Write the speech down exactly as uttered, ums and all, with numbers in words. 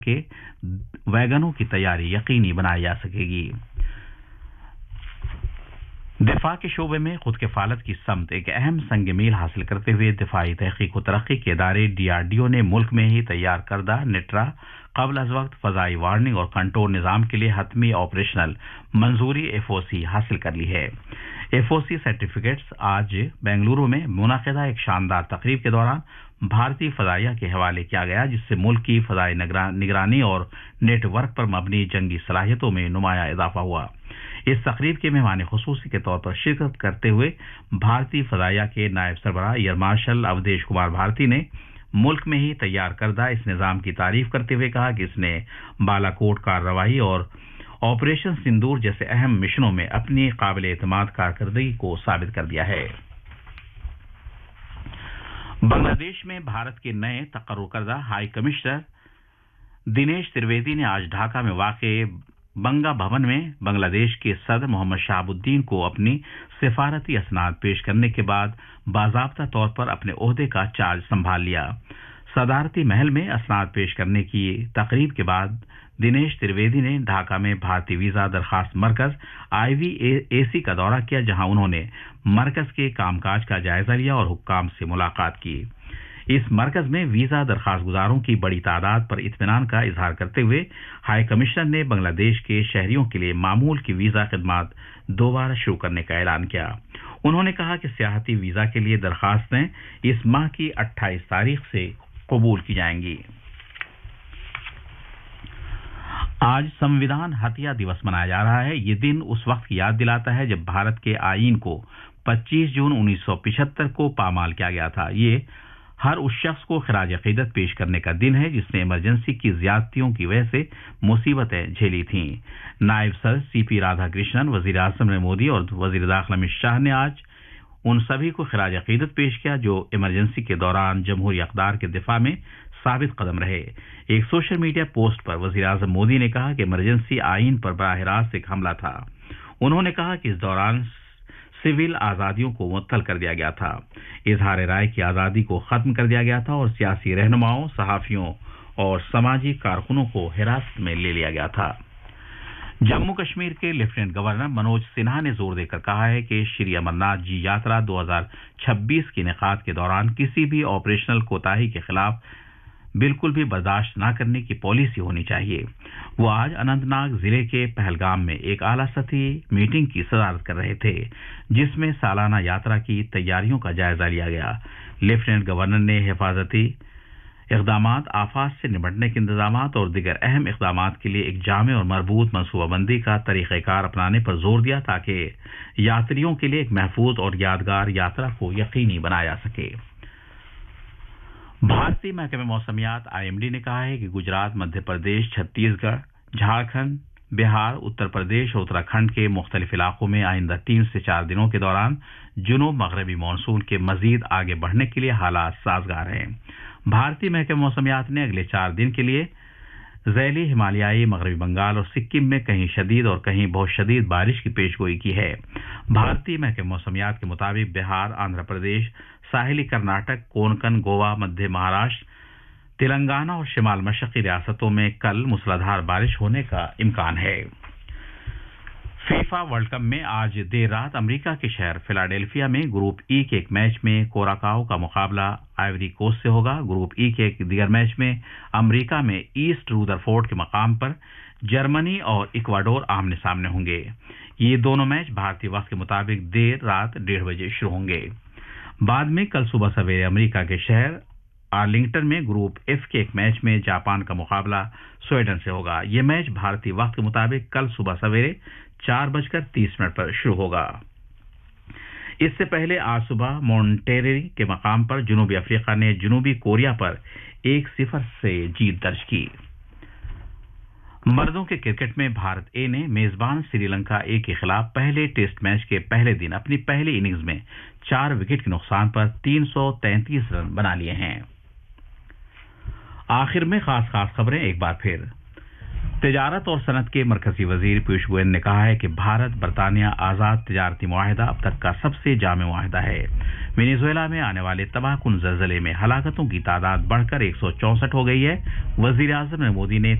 के वैगनों की तैयारी यकीनी बनाई जा सकेगी। दिफा के शोबे में खुद किफालत की समत एक अहम संग मील हासिल करते हुए दिफाई तहकीक व तरक्की के इदारे डी आर डी ओ ने मुल्क में ही तैयार करदा निट्रा कबल अज वक्त फजाई वार्निंग और कंट्रोल निज़ाम के लिए हतमी ऑपरेशनल मंजूरी एफ ओ सी हासिल कर ली है। एफ ओ सी सर्टिफिकेट्स आज बेंगलुरु में मुनाकिदा एक शानदार तकरीब के दौरान भारतीय फजाइया के हवाले किया गया, जिससे मुल्क की फजाई निगरानी और नेटवर्क पर मबनी जंगी सलाहियतों में नुमाया इजाफा हुआ। इस तकरीब के मेहमान खुसूसी के तौर पर शिरकत करते हुए भारतीय फजाइया के नायब सरबराह एयर मार्शल अवधेश कुमार भारती ने मुल्क में ही तैयार करदा इस निज़ाम की तारीफ करते हुए कहा कि इसने बालाकोट कार्रवाई और ऑपरेशन सिंदूर जैसे अहम मिशनों में अपनी काबिल एतमाद कारकर्दगी को साबित कर दिया है। बांग्लादेश में भारत के नए तकर्रुर करदा हाई कमिश्नर दिनेश त्रिवेदी ने आज ढाका में वाक़े बंगा भवन में बांग्लादेश के सदर मोहम्मद शहाबुद्दीन को अपनी सिफारती असनाद पेश करने के बाद बाज़ाब्ता तौर पर अपने ओहदे का चार्ज संभाल लिया। सदारती महल में असनाद पेश करने की तकरीब के बाद दिनेश त्रिवेदी ने ढाका में भारतीय वीज़ा दरखास्त मरकज आई वी ए सी का दौरा किया, जहां उन्होंने मरकज के कामकाज का जायजा लिया और हुक्काम से मुलाकात की। इस मरकज में वीज़ा दरखास्त गुजारों की बड़ी तादाद पर इत्मीनान का इजहार करते हुए हाई कमिश्नर ने बांग्लादेश के शहरियों के लिए मामूल की वीज़ा खिदमात दोबारा शुरू करने का ऐलान किया। उन्होंने कहा कि सियाहती वीज़ा के लिए दरखास्तें इस माह की अट्ठाईस तारीख से कबूल की जाएंगी। आज संविधान हत्या दिवस मनाया जा रहा है। ये दिन उस वक्त की याद दिलाता है जब भारत के आईन को पच्चीस जून उन्नीस सौ पिछहत्तर को पामाल किया गया था। ये हर उस शख्स को खिराज अकीदत पेश करने का दिन है जिसने इमरजेंसी की ज्यादतियों की वजह से मुसीबतें झेली थीं। नायब सदर सी पी राधाकृष्णन, वजीर आज़म नरेंद्र मोदी और वजीर दाखिला अमित शाह ने आज उन सभी को खिराज अकीदत पेश किया जो इमरजेंसी के दौरान जमहूरी अक़दार के दिफा में साबित कदम रहे। एक सोशल मीडिया पोस्ट पर वजीर आज़म मोदी ने कहा कि इमरजेंसी आईन पर बराह रास्त एक हमला था। उन्होंने कहा कि इस दौरान सिविल आज़ादियों को मुअत्तल कर दिया गया था, इजहार राय की आज़ादी को ख़त्म कर दिया गया था और सियासी रहनुमाओं, सहाफ़ियों और समाजी कारकुनों को हिरासत में ले लिया गया था। जम्मू कश्मीर के लेफ्टिनेंट गवर्नर मनोज सिन्हा ने जोर देकर कहा है कि श्री अमरनाथ जी यात्रा दो हज़ार छब्बीस की इनेकाद के दौरान किसी भी ऑपरेशनल कोताही के खिलाफ बिल्कुल भी बर्दाश्त न करने की पॉलिसी होनी चाहिए। वो आज अनंतनाग जिले के पहलगाम में एक आला सतही मीटिंग की सदारत कर रहे थे, जिसमें सालाना यात्रा की तैयारियों का जायजा लिया गया। लेफ्टिनेंट गवर्नर ने हिफाजती इक़दामात, आफात से निपटने के इंतजामात और दीगर अहम इक़दामात के लिए एक जामे और मरबूत मनसूबाबंदी का तरीक़ेकार अपनाने पर जोर दिया ताकि यात्रियों के लिए एक महफूज और यादगार यात्रा को यकीनी बनाया जा सके। भारतीय महकमे मौसमियात आई एम डी ने कहा है कि गुजरात, मध्य प्रदेश, छत्तीसगढ़, झारखंड, बिहार, उत्तर प्रदेश और उत्तराखंड के मुख्तलिफ इलाकों में आइंदा तीन से चार दिनों के दौरान जुनूब मगरबी मानसून के मजीद आगे बढ़ने के लिए हालात साजगार हैं। भारतीय महकमे मौसमियात ने अगले चार दिन के लिए ज़ैली हिमालयाई मगरबी बंगाल और सिक्किम में कहीं शदीद और कहीं बहुत शदीद बारिश की पेशगोई की है। भारतीय महकमे मौसमियात के मुताबिक बिहार, आंध्र प्रदेश, साहिली कर्नाटक, कोंकण, गोवा, मध्य महाराष्ट्र, तेलंगाना और शिमाल मशरक़ी रियासतों में कल मूसलाधार बारिश होने का इम्कान है। फीफा वर्ल्ड कप में आज देर रात अमेरिका के शहर फिलाडेल्फिया में ग्रुप ई के एक मैच में कोराकाओ का मुकाबला आइवरी कोस्ट से होगा। ग्रुप ई के एक दीगर मैच में अमेरिका में ईस्ट रूदरफोर्ड के मकाम पर जर्मनी और इक्वाडोर आमने सामने होंगे। ये दोनों मैच भारतीय वक्त के मुताबिक देर रात डेढ़ बजे शुरू होंगे। बाद में कल सुबह सवेरे अमेरिका के शहर आर्लिंगटन में ग्रुप एफ के एक मैच में जापान का मुकाबला स्वीडन से होगा। यह मैच भारतीय वक्त के मुताबिक कल सुबह सवेरे चार बजकर तीस मिनट पर शुरू होगा। इससे पहले आज सुबह मॉन्टेरेरी के मकाम पर जनूबी अफ्रीका ने जनूबी कोरिया पर एक सिफर से जीत दर्ज की। मर्दों के क्रिकेट में भारत ए ने मेजबान श्रीलंका ए के खिलाफ पहले टेस्ट मैच के पहले दिन अपनी पहली इनिंग्स में चार विकेट के नुकसान पर तीन सौ तैंतीस रन बना लिए हैं। आखिर में खास खास खबरें एक बार फिर। तजारत और सनत के मरकजी वजीर पीयूष गोयल ने कहा है कि भारत बरतानिया आज़ाद तजारती मुआहिदा अब तक का सबसे जामे मुआहिदा है। वेनेजुएला में आने वाले तबाहकुन ज़लज़ले में हलाकतों की तादाद बढ़कर एक सौ चौंसठ हो गई है। वज़ीर आज़म मोदी ने